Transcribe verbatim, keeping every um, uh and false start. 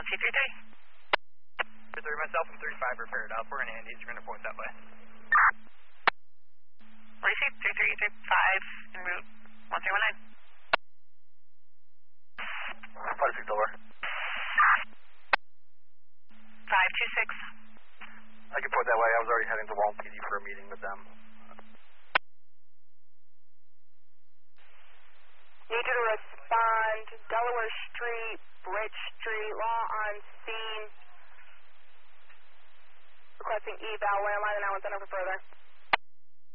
T three three. three three, myself and three five repaired up. We're in Andes. You're going to point that way. What do you say? three three three five en route one three one nine. five six over. five two six. I can point that way. I was already heading to Walton P D for a meeting with them. Need you to respond. Delaware Street, Bridge Street, law on scene. Requesting eval, landline and now one center for further.